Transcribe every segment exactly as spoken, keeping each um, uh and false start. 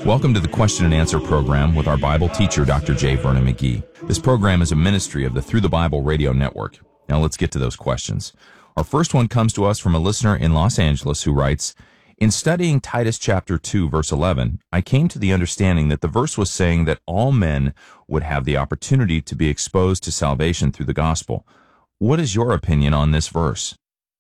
Welcome to the question and answer program with our Bible teacher, Doctor J. Vernon McGee. This program is a ministry of the Through the Bible radio network. Now let's get to those questions. Our first one comes to us from a listener in Los Angeles who writes, "In studying Titus chapter two, verse eleven, I came to the understanding that the verse was saying that all men would have the opportunity to be exposed to salvation through the gospel. What is your opinion on this verse?"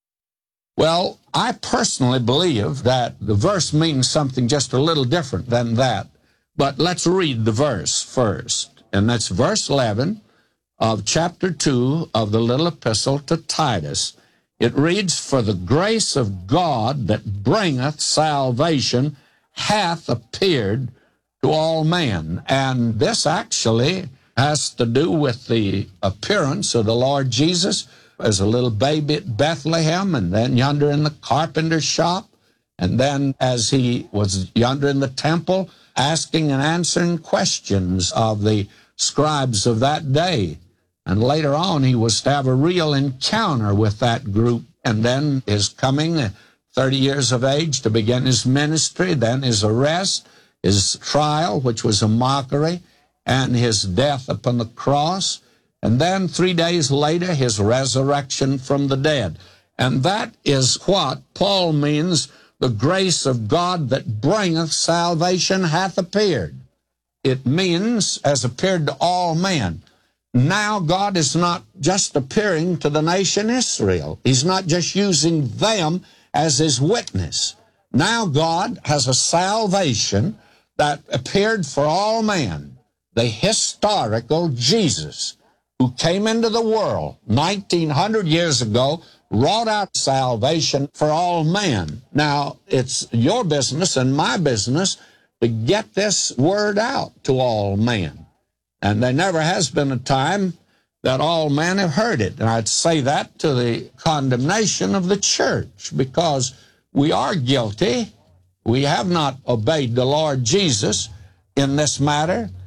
Well, I personally believe that the verse means something just a little different than that. But let's read the verse first. And that's verse eleven of chapter two of the little epistle to Titus. It reads, "For the grace of God that bringeth salvation hath appeared to all men." And this actually has to do with the appearance of the Lord Jesus as a little baby at Bethlehem, and then yonder in the carpenter's shop, and then as he was yonder in the temple asking and answering questions of the scribes of that day. And later on, he was to have a real encounter with that group, and then his coming at thirty years of age to begin his ministry, then his arrest, his trial, which was a mockery, and his death upon the cross. And then three days later, his resurrection from the dead. And that is what Paul means, the grace of God that bringeth salvation hath appeared. It means, has appeared to all men. Now God is not just appearing to the nation Israel. He's not just using them as his witness. Now God has a salvation that appeared for all men. The historical Jesus, who came into the world nineteen hundred years ago, wrought out salvation for all men. Now, it's your business and my business to get this word out to all men. And there never has been a time that all men have heard it. And I'd say that to the condemnation of the church, because we are guilty. We have not obeyed the Lord Jesus in this matter.